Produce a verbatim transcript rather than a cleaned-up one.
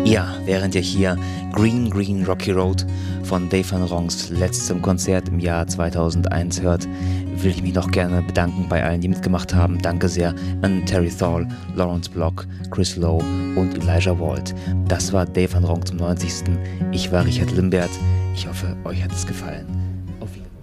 Ja, während ihr hier Green Green Rocky Road von Dave Van Ronks letztem Konzert im Jahr zweitausendeins hört, will ich mich noch gerne bedanken bei allen, die mitgemacht haben. Danke sehr an Terry Thal, Lawrence Block, Chris Lowe und Elijah Wald. Das war Dave Van Ronk zum neunzigsten Ich war Richard Limbert. Ich hoffe, euch hat es gefallen. Auf Wiedersehen.